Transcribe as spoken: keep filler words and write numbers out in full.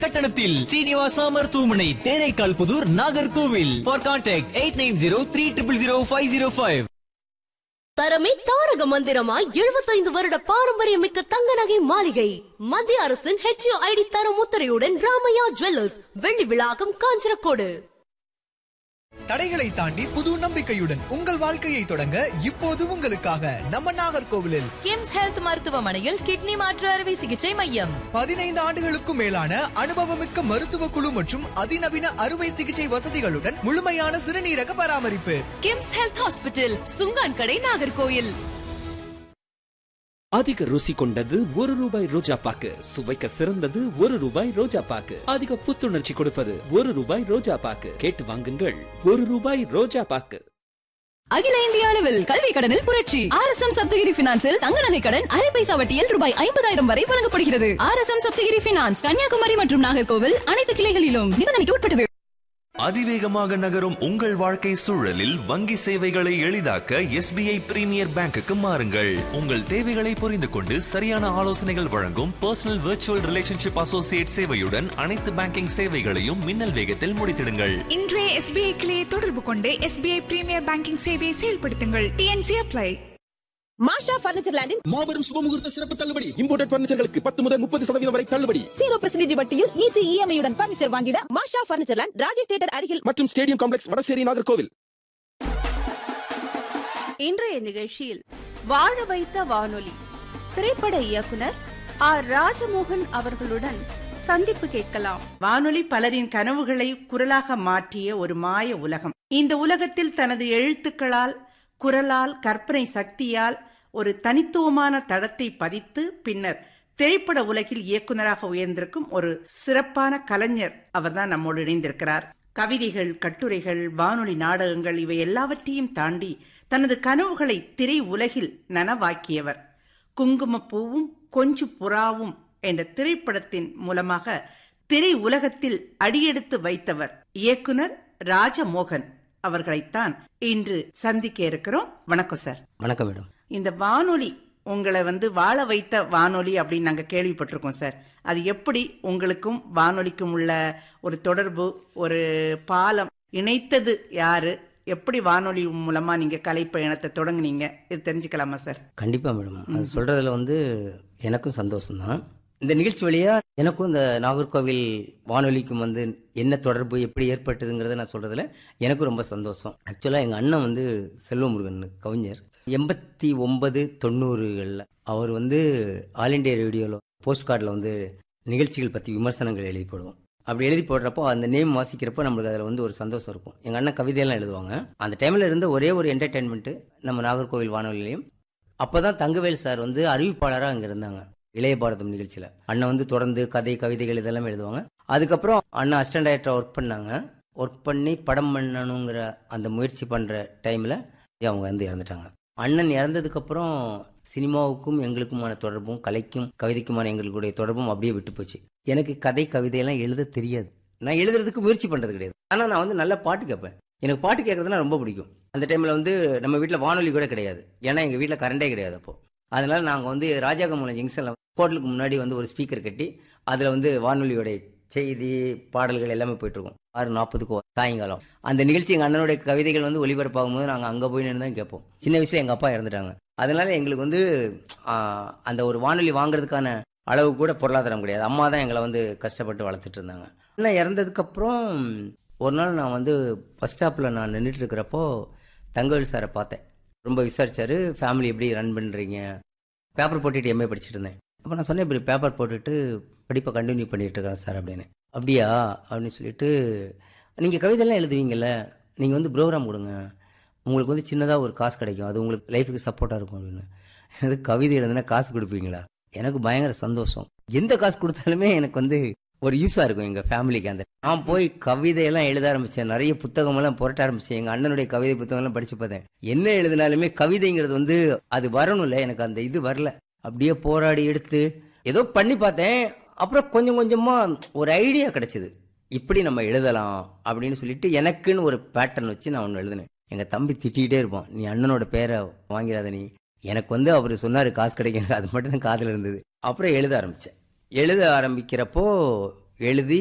கட்டணத்தில் ஸ்ரீனிவாசா மருத்துவமனை Theraikkal Pudur Nagercoil. For contact eight nine zero three triple zero five zero five. தரமே தாரக மந்திரமாய் எழுபத்தைந்து வருட பாரம்பரியமிக்க தங்க நகை மாளிகை. மத்திய அரசின் ஹெச்ஓஐடி தரம் உத்தரையுடன் ராமையா ஜுவல்லர்ஸ், வெள்ளி விழாக்கம், காஞ்சனக்கோடு. தடைகளை தாண்டி புது நம்பிக்கையுடன் உங்கள் வாழ்க்கையை தொடங்க இப்போது உங்களுக்காக நம்ம நாகர்கோவிலில் கிம்ஸ் ஹெல்த் மருத்துவமனையில் கிட்னி மாற்று அறுவை சிகிச்சை மையம். பதினைந்து ஆண்டுகளுக்கும் மேலான அனுபவமிக்க மருத்துவ குழு மற்றும் அதிநவீன அறுவை சிகிச்சை வசதிகளுடன் முழுமையான சிறுநீரக பராமரிப்பு. கிம்ஸ் ஹெல்த் ஹாஸ்பிட்டல், சுங்கான் கடை, நாகர்கோயில். அதிக ருசி கொண்டது ஒரு ரூபாய் ரோஜா பாக்கு, சுவைக்க சிறந்தது ஒரு ரூபாய் ரோஜா பாக்கு, அதிக புத்துணர்ச்சி கொடுப்பது ஒரு ரூபாய் ரோஜா பாக்கு. கேட்டு வாங்குங்கள், ஒரு ரூபாய் ரோஜா பாக்கு. அகில இந்திய அளவில் கல்வி கடனில் புரட்சி. ஆர் எஸ் எம் சப்தகிரி பினான்சில் தங்க நகை கடன் அரை பைசா வட்டியில் ரூபாய் ஐம்பதாயிரம் வரை வழங்கப்படுகிறது. R S M Saptagiri finance, Kanyakumari மற்றும் நாகர்கோவில் அனைத்து கிளைகளிலும் நிபந்தனைக்கு உட்பட்டது. அதிவேகமாக நகரும் உங்கள் வாழ்க்கை சூழலில் வங்கி சேவைகளை எளிதாக்க எஸ்பிஐ பிரீமியர் பேங்குக்கு மாறுங்கள். உங்கள் தேவைகளை புரிந்து கொண்டு சரியான ஆலோசனைகள் வழங்கும் பர்சனல் விர்ச்சுவல் ரிலேஷன்ஷிப் அசோசியேட் சேவையுடன் அனைத்து பேங்கிங் சேவைகளையும் மின்னல் வேகத்தில் முடித்திடுங்கள். இன்றைய எஸ்பிஐ கிளையை தொடர்பு கொண்டு எஸ்பிஐ பிரீமியர் பேங்கிங் சேவையை செயல்படுத்துங்கள். DNC apply. மாஷா பர்னிச்சர் லேண்டில் மாபெரும் சுபமுகூர்த்த சிறப்பு தள்ளுபடி. இம்போர்ட்டட் பர்னிச்சர்களுக்கு பத்து முதல் முப்பது சதவீதம் வரை தள்ளுபடி. ஜீரோ பர்சன்டேஜ் வட்டியில் ஈஸி இஎம்ஐ உடன் பர்னிச்சர் வாங்கிட மாஷா பர்னிச்சர் லேண்ட், ராஜேஷ் தியேட்டர் அருகில் மற்றும் ஸ்டேடியம் காம்ப்ளெக்ஸ், வடசேரி, நாகர்கோவில். இன்றைய நிகழ்ச்சியில் வாழ வைத்த வானொலி திரைப்பட இயக்குனர் ஆர் ராஜமோகன் அவர்களுடன் சந்திப்பு கேட்கலாம். வானொலி பலரின் கனவுகளை குரலாக மாற்றிய ஒரு மாய உலகம். இந்த உலகத்தில் தனது எழுத்துக்களால், குரலால், கற்பனை சக்தியால் ஒரு தனித்துவமான தடத்தை பதித்து பின்னர் திரைப்பட உலகில் இயக்குநராக உயர்ந்திருக்கும் ஒரு சிறப்பான கலைஞர் அவர்தான் நம்மோடு இணைந்திருக்கிறார். கவிதைகள், கட்டுரைகள், வானொலி நாடகங்கள் இவை எல்லாவற்றையும் தாண்டி தனது கனவுகளை திரை உலகில் நனவாக்கியவர். குங்குமப்பூவும் கொஞ்சு புறாவும் என்ற திரைப்படத்தின் மூலமாக திரை உலகத்தில் அடியெடுத்து வைத்தவர் இயக்குனர் ராஜமோகன் அவர்களைத்தான் இன்று சந்திக்க இருக்கிறோம். வணக்கம் சார். வணக்கம் மேடம். இந்த வானொலி உங்களை வந்து வாழ வைத்த வானொலி அப்படின்னு நாங்க கேள்விப்பட்டிருக்கோம் சார். அது எப்படி உங்களுக்கும் வானொலிக்கும் உள்ள ஒரு தொடர்பு, ஒரு பாலம் இணைத்தது யாரு? எப்படி வானொலி மூலமா நீங்க கலை பயணத்தை தொடங்குனீங்க? இது தெரிஞ்சுக்கலாமா சார்? கண்டிப்பா மேடம். அது சொல்றதுல வந்து எனக்கும் சந்தோஷம்தான். இந்த நிகழ்ச்சி வழியா எனக்கும் இந்த நாகர்கோவில் வானொலிக்கும் வந்து என்ன தொடர்பு, எப்படி ஏற்பட்டதுங்கிறத நான் சொல்றதுல எனக்கும் ரொம்ப சந்தோஷம். ஆக்சுவலா எங்க அண்ணன் வந்து செல்வமுருகன் கவிஞர், எண்பத்தி ஒன்பது தொண்ணூறுகளில் அவர் வந்து ஆல் இண்டியா ரேடியோவில் போஸ்ட் கார்டில் வந்து நிகழ்ச்சிகள் பற்றி விமர்சனங்கள் எழுதி போடுவோம். அப்படி எழுதி போடுறப்போ அந்த நேம் வாசிக்கிறப்போ நம்மளுக்கு அதில் வந்து ஒரு சந்தோஷம் இருக்கும். எங்கள் அண்ணன் கவிதையெல்லாம் எழுதுவாங்க. அந்த டைமில் இருந்த ஒரே ஒரு என்டர்டெயின்மெண்ட்டு நம்ம நாகர்கோவில் வானொலியிலையும். அப்போ தான் தங்கவேல் சார் வந்து அறிவிப்பாளராக அங்கே இருந்தாங்க இளைய பாரதம் நிகழ்ச்சியில். அண்ணன் வந்து தொடர்ந்து கதை, கவிதைகள் இதெல்லாம் எழுதுவாங்க. அதுக்கப்புறம் அண்ணன் அசிஸ்டன்ட் டைரக்டராக ஒர்க் பண்ணாங்க. ஒர்க் பண்ணி படம் பண்ணணுங்கிற அந்த முயற்சி பண்ணுற டைமில் அவங்க வந்து இறந்துட்டாங்க. அண்ணன் இறந்ததுக்கப்புறம் சினிமாவுக்கும் எங்களுக்குமான தொடர்பும், கலைக்கும் கவிதைக்குமான எங்களுடைய தொடர்பும் அப்படியே விட்டு போச்சு. எனக்கு கதை, கவிதையெல்லாம் எழுத தெரியாது. நான் எழுதுறதுக்கு முயற்சி பண்ணுறது கிடையாது. ஆனால் நான் வந்து நல்லா பாட்டு கேட்பேன். எனக்கு பாட்டு கேட்கறதுனா ரொம்ப பிடிக்கும். அந்த டைமில் வந்து நம்ம வீட்டில் வானொலி கூட கிடையாது. ஏன்னா எங்கள் வீட்டில் கரண்டே கிடையாது அப்போ. அதனால நாங்கள் வந்து ராஜாகமலம் ஜங்ஷனில் ஹோட்டலுக்கு முன்னாடி வந்து ஒரு ஸ்பீக்கர் கட்டி அதில் வந்து வானொலியோடைய செய்தி, பாடல்கள் எல்லாமே போயிட்டுருக்கோம். ஆறு நாற்பதுக்கு சாயங்காலம் அந்த நிகழ்ச்சி எங்கள் அண்ணனுடைய கவிதைகள் வந்து ஒளிபரப்பாகும் போது நாங்கள் அங்கே போய் நின்று தான் கேட்போம். சின்ன வயசுல எங்கள் அப்பா இறந்துட்டாங்க. அதனால எங்களுக்கு வந்து அந்த ஒரு வானொலி வாங்குறதுக்கான அளவு கூட பொருளாதாரம் கிடையாது. அம்மா தான் எங்களை வந்து கஷ்டப்பட்டு வளர்த்துட்டு இருந்தாங்க. அண்ணன் இறந்ததுக்கப்புறம் ஒரு நாள் நான் வந்து பஸ் ஸ்டாப்பில் நான் நின்றுட்டு இருக்கிறப்போ தங்கவேல் சாரை பார்த்தேன். ரொம்ப விசாரிச்சாரு, ஃபேமிலி எப்படி ரன் பண்ணுறீங்க? பேப்பர் போட்டுட்டு எம்ஏ படிச்சுட்டு இருந்தேன். அப்போ நான் சொன்னேன், இப்படி பேப்பர் போட்டுட்டு படிப்பை கண்டினியூ பண்ணிட்டு இருக்கிறேன் சார் அப்படின்னு. அப்படியா அப்படின்னு சொல்லிட்டு, நீங்கள் கவிதைலாம் எழுதுவீங்கல்ல, நீங்கள் வந்து ப்ரோக்ராம் கொடுங்க, உங்களுக்கு வந்து சின்னதாக ஒரு காசு கிடைக்கும், அது உங்களுக்கு லைஃபுக்கு சப்போர்ட்டாக இருக்கும் அப்படின்னு. எனக்கு கவிதை எழுதுனா காசு கொடுப்பீங்களா? எனக்கு பயங்கர சந்தோஷம். எந்த காசு கொடுத்தாலுமே எனக்கு வந்து ஒரு யூஸாக இருக்கும் எங்கள் ஃபேமிலிக்கு. அந்த நான் போய் கவிதையெல்லாம் எழுத ஆரம்பித்தேன். நிறைய புத்தகமெல்லாம் புரட்ட ஆரம்பித்தேன். எங்கள் அண்ணனுடைய கவிதை புத்தகம்லாம் படித்து பார்த்தேன். என்ன எழுதினாலுமே கவிதைங்கிறது வந்து அது வரணும் இல்லை, எனக்கு அந்த இது வரல. அப்படியே போராடி எடுத்து ஏதோ பண்ணி பார்த்தேன். அப்புறம் கொஞ்சம் கொஞ்சமாக ஒரு ஐடியா கிடைச்சிது, இப்படி நம்ம எழுதலாம் அப்படின்னு சொல்லிட்டு எனக்குன்னு ஒரு பேட்டர்ன் வச்சு நான் ஒன்று எழுதினேன். எங்கள் தம்பி திட்டிகிட்டே இருப்பான், நீ அண்ணனோட பேரை வாங்கிறாத நீ. எனக்கு வந்து அவர் சொன்னார் காசு கிடைக்கும், அது மட்டும் தான் காதில் இருந்தது. அப்புறம் எழுத ஆரம்பித்தேன். எழுத ஆரம்பிக்கிறப்போ எழுதி